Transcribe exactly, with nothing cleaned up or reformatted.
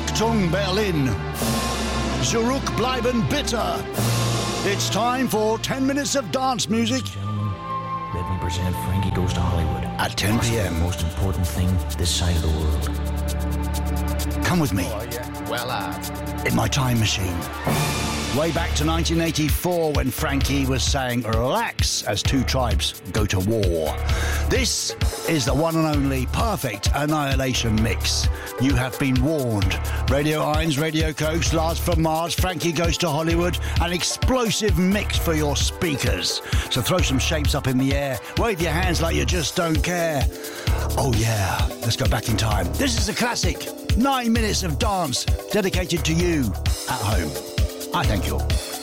Achtung Berlin. Zurück bleiben bitte. It's time for ten minutes of dance music. Let me present Frankie Goes to Hollywood. At ten p.m. The most important thing this side of the world. Come with me. Oh, yeah. Well, uh... in my time machine. Way back to nineteen eighty-four when Frankie was saying relax as Two Tribes go to war. This is the one and only perfect Annihilation mix. You have been warned. Radio Eins, Radio Coast, Lars from Mars, Frankie Goes to Hollywood, an explosive mix for your speakers. So throw some shapes up in the air, wave your hands like you just don't care. Oh yeah, let's go back in time. This is a classic. Nine minutes of dance dedicated to you at home. I thank you.